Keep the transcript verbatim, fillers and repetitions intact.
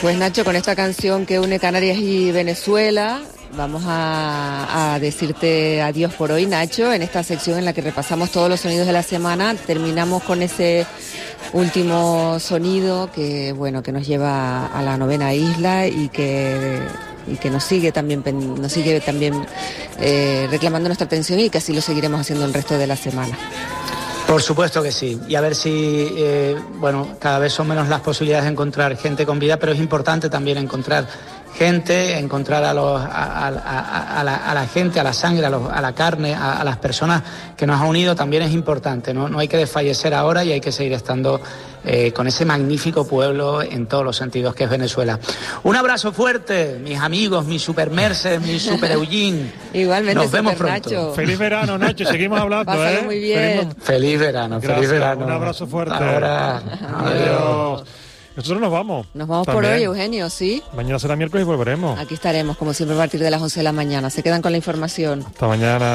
Pues Nacho, con esta canción que une Canarias y Venezuela, vamos a, a decirte adiós por hoy, Nacho, en esta sección en la que repasamos todos los sonidos de la semana. Terminamos con ese último sonido que, bueno, que nos lleva a la novena isla y que, y que nos sigue también, nos sigue también eh, reclamando nuestra atención, y que así lo seguiremos haciendo el resto de la semana. Por supuesto que sí, y a ver si, eh, bueno, cada vez son menos las posibilidades de encontrar gente con vida, pero es importante también encontrar gente, encontrar a, los, a, a, a, a, la, a la gente, a la sangre, a, los, a la carne, a, a las personas que nos ha unido, también es importante, ¿no? No hay que desfallecer ahora y hay que seguir estando eh, con ese magnífico pueblo en todos los sentidos que es Venezuela. Un abrazo fuerte, mis amigos, mis super Merces, mis super Eugene. Igualmente, nos vemos super pronto. Nacho. Feliz verano, Nacho, seguimos hablando. Pásalo ¿eh? muy bien. Feliz, feliz verano, Gracias, feliz verano. Un abrazo fuerte. Ahora, adiós. Nosotros nos vamos. Nos vamos también. por hoy, Eugenio, ¿sí? Mañana será miércoles y volveremos. Aquí estaremos, como siempre, a partir de las once de la mañana. Se quedan con la información. Hasta mañana.